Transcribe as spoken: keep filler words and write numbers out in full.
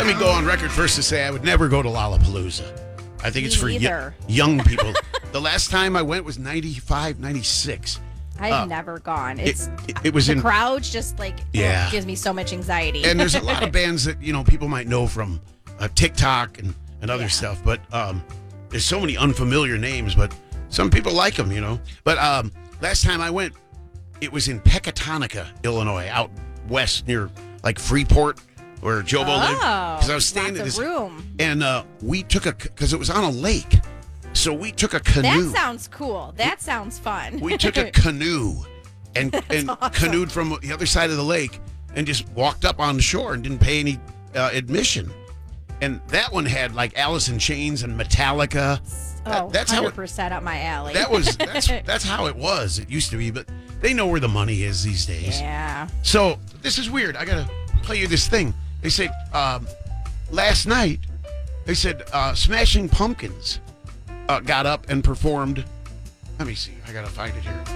me go on record first to say I would never go to Lollapalooza. I think Me it's for y- neither. young people. The last time I went was ninety-five, ninety-six. I've Uh, never gone. It, It's it, it was the in, crowds just like Yeah. oh, gives me so much anxiety. and there's a lot of bands that, you know, people might know from uh, TikTok and, and other Yeah. stuff, but um, there's so many unfamiliar names, but some people like them, you know. But um, last time I went, it was in Pecatonica, Illinois, out west near like Freeport, where Jobo lived. Oh, Because I was staying lots at of this, room. and uh, we took a because it was on a lake, so we took a canoe. That sounds cool. That sounds fun. we took a canoe and and awesome. canoed from the other side of the lake and just walked up on the shore and didn't pay any uh, admission. And that one had like Alice in Chains and Metallica. That- oh, that's how one hundred it, percent up my alley. that was that's that's how it was. It used to be, but they know where the money is these days. Yeah. So this is weird. I gotta play you this thing. They say um, last night. They said uh, Smashing Pumpkins uh, got up and performed. Let me see. I gotta find it here.